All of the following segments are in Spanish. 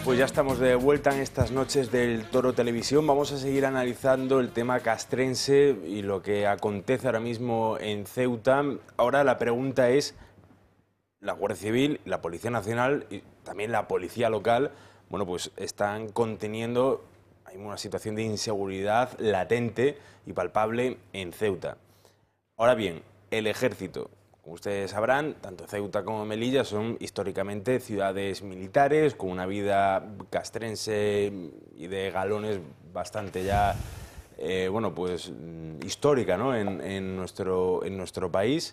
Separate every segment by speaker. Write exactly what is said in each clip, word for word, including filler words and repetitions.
Speaker 1: pues ya estamos de vuelta en estas noches del Toro Televisión. Vamos a seguir analizando el tema castrense y lo que acontece ahora mismo en Ceuta. Ahora la pregunta es, la Guardia Civil, la Policía Nacional y también la Policía Local, bueno, pues están conteniendo, hay una situación de inseguridad latente y palpable en Ceuta. Ahora bien, el Ejército, como ustedes sabrán, tanto Ceuta como Melilla son históricamente ciudades militares, con una vida castrense y de galones bastante ya, eh, bueno, pues histórica, ¿no?, en, en, nuestro, en nuestro país.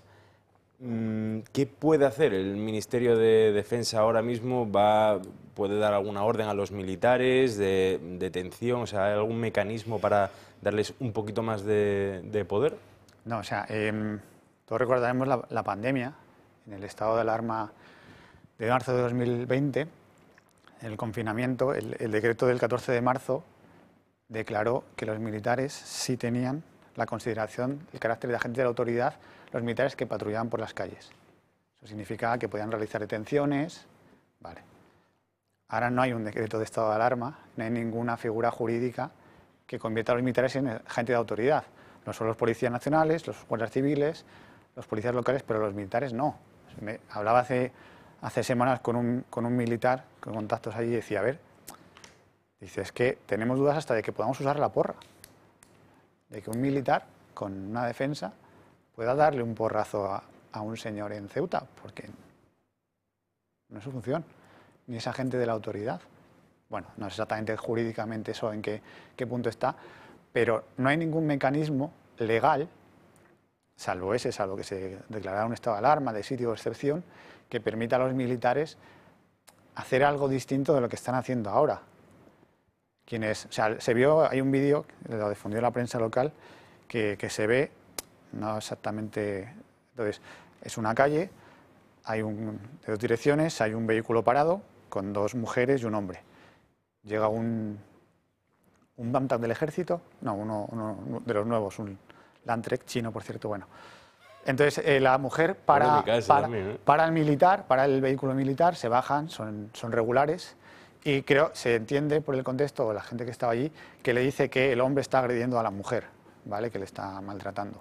Speaker 1: ¿Qué puede hacer el Ministerio de Defensa ahora mismo? ¿Va, puede dar alguna orden a los militares de detención? O sea, ¿hay algún mecanismo para darles un poquito más de, de poder?
Speaker 2: No, o sea, eh, todos recordaremos la, la pandemia, en el estado de alarma de marzo de dos mil veinte, en el confinamiento, el, el decreto del catorce de marzo declaró que los militares sí tenían la consideración, el carácter de agente de la autoridad, los militares que patrullaban por las calles. Eso significaba que podían realizar detenciones. Vale. Ahora no hay un decreto de estado de alarma, no hay ninguna figura jurídica que convierta a los militares en agente de autoridad. No son los policías nacionales, los guardias civiles, los policías locales, pero los militares no. Me hablaba hace, hace semanas con un, con un militar, con contactos allí, y decía, a ver, dice, es que tenemos dudas hasta de que podamos usar la porra. De que un militar con una defensa pueda darle un porrazo a, a un señor en Ceuta, porque no es su función, ni es agente de la autoridad. Bueno, no sé exactamente jurídicamente eso en qué, qué punto está, pero no hay ningún mecanismo legal, salvo ese, salvo que se declarara un estado de alarma, de sitio o excepción, que permita a los militares hacer algo distinto de lo que están haciendo ahora. Quienes, o sea, se vio, hay un vídeo, lo difundió la prensa local, que, que se ve, no exactamente, entonces, es una calle, hay un, de dos direcciones, hay un vehículo parado con dos mujeres y un hombre. Llega un, un Bamtak del ejército, no, uno, uno de los nuevos, un Landtrek chino, por cierto, bueno. Entonces, eh, la mujer para, para, también, ¿eh? para el militar, para el vehículo militar, se bajan, son, son regulares. Y creo, se entiende por el contexto, la gente que estaba allí, que le dice que el hombre está agrediendo a la mujer, ¿vale?, que le está maltratando.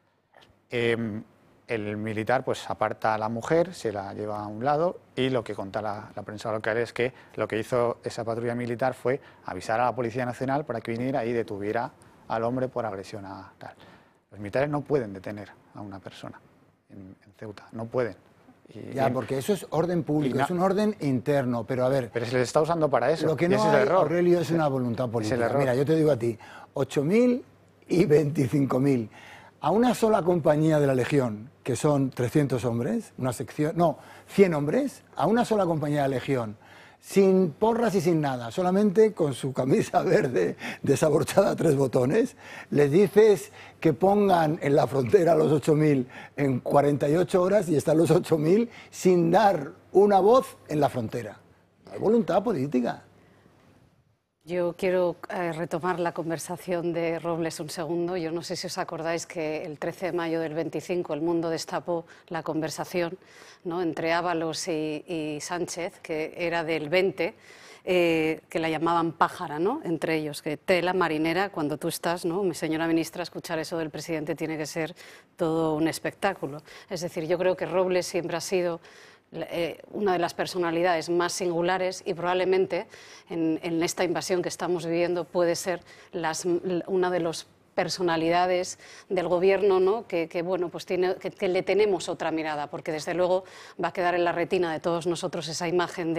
Speaker 2: Eh, el militar pues aparta a la mujer, se la lleva a un lado, y lo que cuenta la, la prensa local es que lo que hizo esa patrulla militar fue avisar a la Policía Nacional para que viniera y detuviera al hombre por agresión a tal. Los militares no pueden detener a una persona en, en Ceuta, no pueden.
Speaker 3: Y, ya, porque eso es orden público, no, es un orden interno, pero a ver...
Speaker 2: Pero se les está usando para eso,
Speaker 3: lo que no
Speaker 2: ese
Speaker 3: hay,
Speaker 2: es el error.
Speaker 3: Aurelio, es
Speaker 2: ese,
Speaker 3: una voluntad política.
Speaker 2: Es el error.
Speaker 3: Mira, yo te digo a ti, ocho mil y veinticinco mil. A una sola compañía de la Legión, que son trescientos hombres, una sección... No, cien hombres, a una sola compañía de la Legión, sin porras y sin nada, solamente con su camisa verde desaborchada a tres botones, les dices que pongan en la frontera a los ocho mil en cuarenta y ocho horas y están los ocho mil sin dar una voz en la frontera. No hay voluntad política.
Speaker 4: Yo quiero eh, retomar la conversación de Robles un segundo. Yo no sé si os acordáis que el trece de mayo del veinticinco El Mundo destapó la conversación, ¿no?, entre Ábalos y, y Sánchez, que era del veinte, eh, que la llamaban pájara, ¿no?, entre ellos, que tela marinera, cuando tú estás, ¿no?, mi señora ministra, escuchar eso del presidente tiene que ser todo un espectáculo. Es decir, yo creo que Robles siempre ha sido Eh, una de las personalidades más singulares y probablemente en, en esta invasión que estamos viviendo puede ser las, una de las personalidades del gobierno, ¿no?, que, que, bueno, pues tiene, que, que le tenemos otra mirada, porque desde luego va a quedar en la retina de todos nosotros esa imagen de